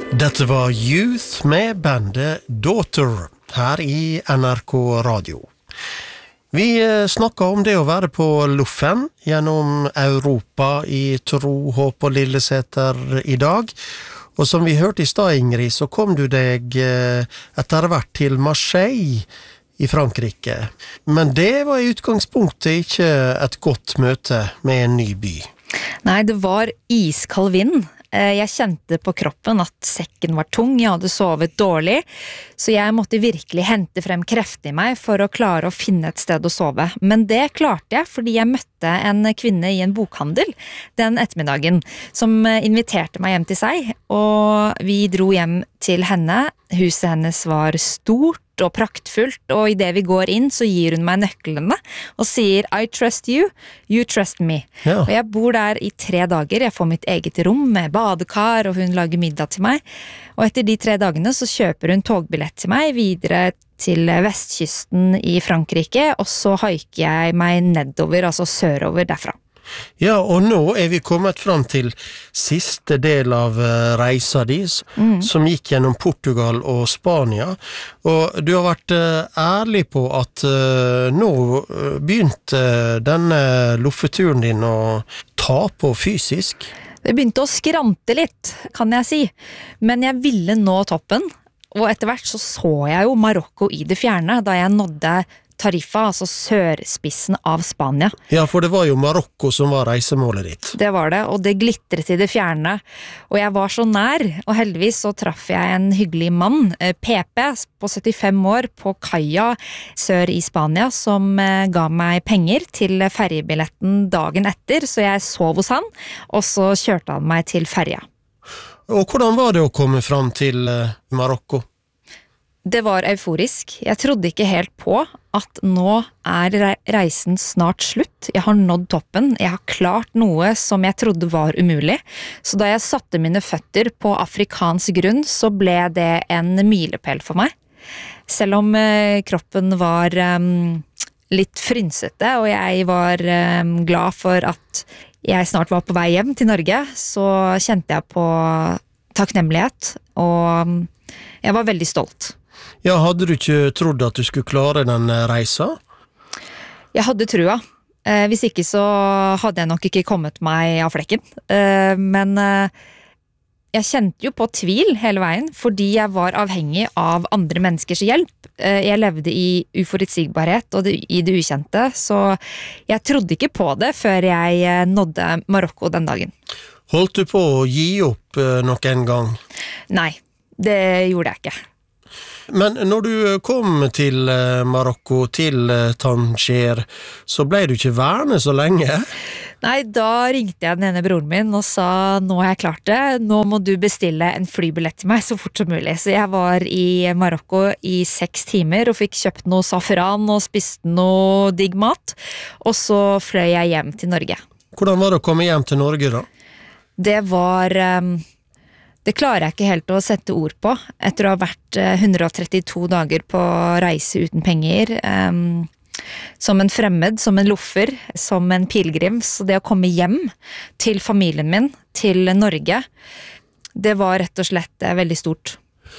Dette var Youth med bandet Daughter her i NRK Radio. Vi snakket om det å være på luffen gjennom Europa i Tro, Håp og Lilleseter i dag. Og som vi hørte i stad, Ingrid, så kom du deg etter hvert til Marseille i Frankrike. Men det var i utgangspunktet ikke et godt møte med en ny by. Nei, det var iskald vind. Jeg kjente på kroppen at sekken var tung, jeg hadde sovet dårlig, så jeg måtte virkelig hente frem krefter i meg for å klare å finne et sted å sove. Men det klarte jeg, fordi jeg møtte en kvinne i en bokhandel den ettermiddagen, som inviterte meg hjem til seg, og vi dro hjem til henne. Huset hennes var stort og praktfullt, og i det vi går inn så gir hun meg nøklene og sier I trust you, you trust me. Ja. Og jeg bor der i 3 dager, jeg får mitt eget rom med badekar, og hun lager middag til meg. Og etter de 3 dagene så kjøper hun togbillett til meg videre til vestkysten i Frankrike, og så haiker jeg meg nedover, altså sørover derfra. Ja, og nå vi kommet fram til siste del av reisa dis, som gikk gjennom Portugal og Spania. Og du har vært ærlig på at nå begynte denne luffeturen din å ta på fysisk. Det begynte å skrante litt, kan jeg si. Men jeg ville nå toppen, og etter hvert så jeg jo Marokko i det fjerne, da jeg nådde Tarifa, altså sørspissen av Spania. Ja, for det var jo Marokko som var reisemålet ditt. Det var det, og det glitret i det fjerne. Og jeg var så nær, og heldigvis så traff jeg en hyggelig mann, PP, på 75 år, på kaia sør i Spania, som ga meg penger til ferjebilletten dagen etter, så jeg sov hos han, og så kjørte han meg til ferja. Og hvordan var det å komme fram til Marokko? Det var euforisk. Jeg trodde ikke helt på at nå reisen snart slutt. Jeg har nådd toppen. Jeg har klart noe som jeg trodde var umulig. Så da jeg satte mine føtter på afrikansk grunn, så ble det en milepæl for meg. Selv om kroppen var litt frynsete, og jeg var glad for at jeg snart var på vei hjem til Norge, så kjente jeg på takknemlighet, og jeg var veldig stolt. Ja, hadde du ikke trodd at du skulle klare den reisa? Jeg hadde trua. Hvis ikke så hadde jeg nok ikke kommet meg av flekken. Men jeg kjente jo på tvil hele veien, fordi jeg var avhengig av andre menneskers hjelp. Jeg levde i uforutsigbarhet og i det ukjente, så jeg trodde ikke på det før jeg nådde Marokko den dagen. Holdt du på å gi opp nok en gang? Nei, det gjorde jeg ikke. Men når du kom til Marokko, til Tanger, så ble du ikke værende så lenge? Nei, da ringte jeg den ene broren min og sa, nå har jeg klart det, nå må du bestille en flybillett til meg så fort som mulig. Så jeg var i Marokko i 6 timer og fikk kjøpt noe safran og spiste noe digg mat, og så fløy jeg hjem til Norge. Hvordan var det å komme hjem til Norge da? Det var... Det klarer jeg ikke helt å sette ord på, etter å ha vært 132 dager på reise uten penger, som en fremmed, som en loffer, som en pilgrim. Så det å komme hjem til familien min, til Norge, det var rett og slett veldig stort.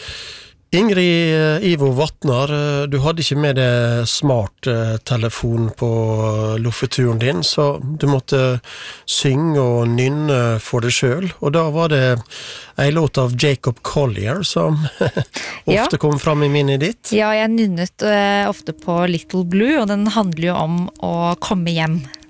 Ingrid Ivo Vatnar, du hadde ikke med deg smarttelefon på luffeturen din, så du måtte synge og nynne for deg selv. Og da var det en låt av Jacob Collier som ofte kom fram i minnet ditt. Ja, jeg nynnet ofte på Little Blue, og den handler jo om å komme hjem.